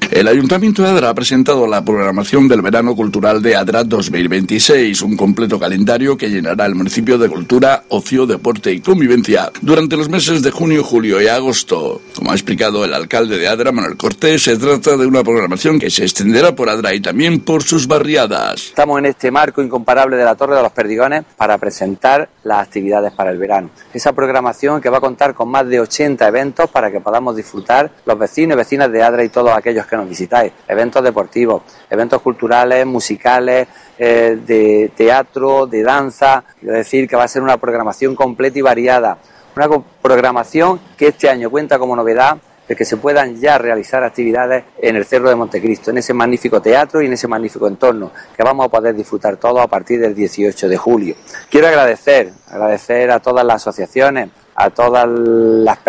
El Ayuntamiento de Adra ha presentado la programación del Verano Cultural de Adra 2026, un completo calendario que llenará el municipio de cultura, ocio, deporte y convivencia durante los meses de junio, julio y agosto. Como ha explicado el alcalde de Adra, Manuel Cortés, se trata de una programación que se extenderá por Adra y también por sus barriadas. Estamos en este marco incomparable de la Torre de los Perdigones para presentar las actividades para el verano. Esa programación que va a contar con más de 80 eventos para que podamos disfrutar los vecinos y vecinas de Adra y todos aquellos que nos visitáis. Eventos deportivos, eventos culturales, musicales, de teatro, de danza. Quiero decir que va a ser una programación completa y variada. Una programación que este año cuenta como novedad de que se puedan ya realizar actividades en el Cerro de Montecristo, en ese magnífico teatro y en ese magnífico entorno que vamos a poder disfrutar todos a partir del 18 de julio. Quiero agradecer a todas las asociaciones, a todas las personas